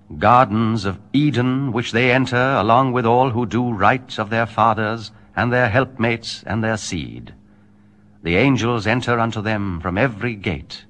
gardens of Eden, which they enter along with all who do right of their fathers, and their helpmates, and their seed. The angels enter unto them from every gate.